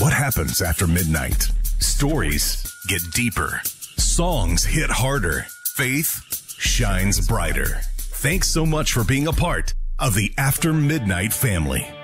What happens after midnight? Stories get deeper. Songs hit harder. Faith shines brighter. Thanks so much for being a part of the After Midnight family.